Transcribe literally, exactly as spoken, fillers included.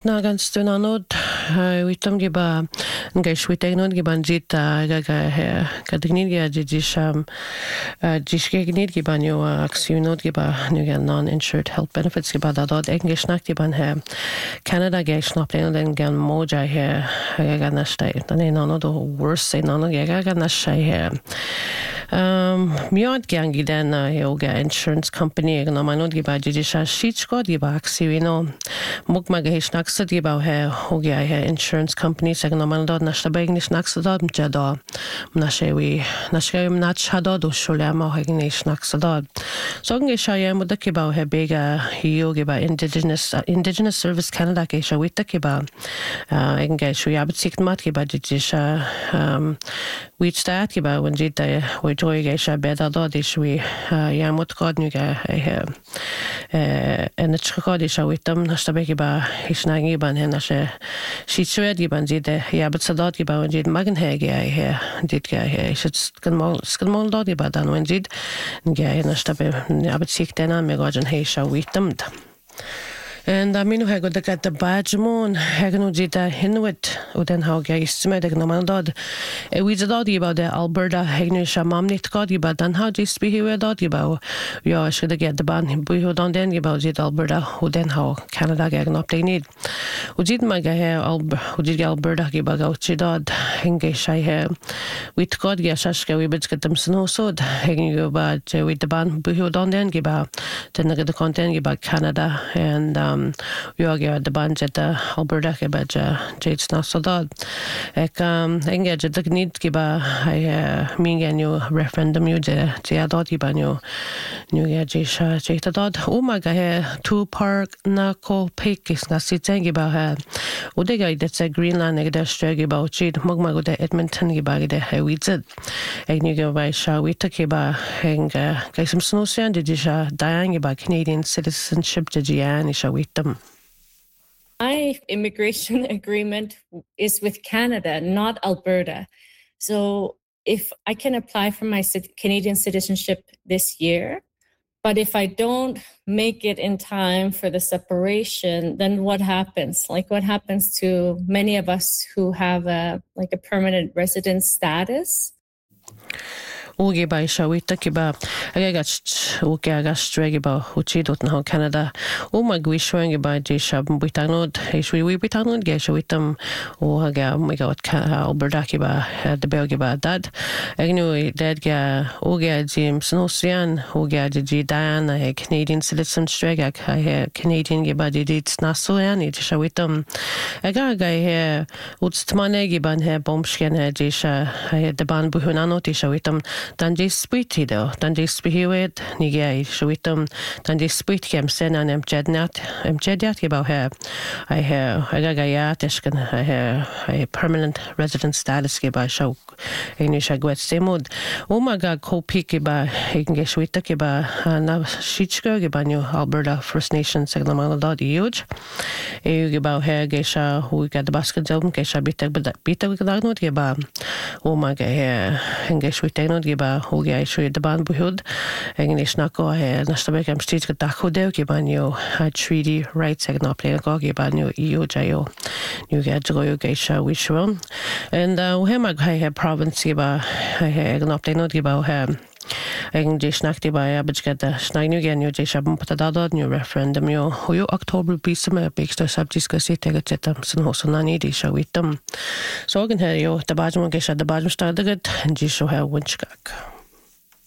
na ganz dun anod witam giba ngai shwiteng non giban jita ga ga kadgnid ga jisham jishke gnid giban yo aksiyonod giba nu ga non insured health benefits giba da dod english nak giban he Canada ga snaplen den gan moja he ga na stai dan en anod worse en anod ga ga na shay he um miad gangi den yoga insurance company ga na manod giba jisha shitsko giba aksiyino mugma ga snaksad giba he hoga he insurance company sag na manod na stabeg ni snaksad mjada na shewi na shayim na chada do shulama hagni snaksad so ngi shayam da giba he bega yoga ba indigenous uh, indigenous service Canada ke shawita giba uh ngi shuyab sikmat giba jisha um we start giba when jita we joy ga shabeda do dishwi yamut god nu ga he en het schade shawitam na stabeg ba hisnagi ban hen she shitshwed giban jide yabet sadat giba when jid magen he ga he dit ga he shit kan mal skan mal do giba dan when jid ga na stabe yabet siktena me gajen he shawitam and I mean I got the cat the badge moon hagno jita hinwit uden how ga ismedig na man dod e we did about the Alberta hagnu shamam nit god giba dan how just be here dod giba ja should get the ban bu ho dan den giba jit Alberta uden how Canada ga up they need ujid ma ga he ujid Alberta giba ga uchidad hinge shay he with god ga shashka we bit get them snow so hagnu ba with the ban bu ho dan den giba den the content giba Canada and um jag gör det bandet där Alberta ke baja jets na så då ek engage det nit giba I mingen ju referendum ju det jag då giba ju nu jag jesha jeta då o maga he two park na ko pekis na siteng giba he och det går det Greenland det sträg giba och chid magma go det Edmonton giba det he witset ek nu go vai sha we took giba henga gaisum snowsand det jesha dying giba Canadian citizenship det jan isha them. My immigration agreement is with Canada, not Alberta. So if I can apply for my Canadian citizenship this year, but if I don't make it in time for the separation, then what happens? Like what happens to many of us who have a like a permanent residence status? Oge ba shawita kiba agagach oge agashtregi ba uchidot na Canada o magwishweng ba je shab bitanod ishwi we bitanod ge shawitam o haga migot Alberta kiba the belgi ba dad agnu dad ga oge jim snosian oge je dan a Canadian citizen strega ha Canadian ge ba dit nasoan it shawitam agaga he utstmanegi ban he bombsken he je sha the ban buhunano ti shawitam dan je spiti do dan je spihiwed nige shwitum dan je spit kem sen an em jednat em jedjat about her I have agaga ya teshkan I have a permanent resident status ge ba show enish agwet semod o maga kopi ge ba enge shwita ge ba na shichko ge ba new Alberta First Nations seglamala dot huge e ge ba her ge sha hu ga the basket zone ge sha bitak bitak ge da not ge ba o maga he enge shwita not ge ba hoga ishwe the ban buhud english na ko he na stabe kam state ge da khode ge ba new treaty rights ag na play go ge ba new E U jayo new ge go ge sha which one and uh we mag he province ge ba he ag na play not ge ba he egen je snakti ba ja bechkata snagnu gen jo je shabum patadad new referendum jo ho October bisme bexta subdiska sitega cheta sun hosonani di shawitam so gen he jo tabajmo ge sha tabajmo sta dagat je sho ha winchkak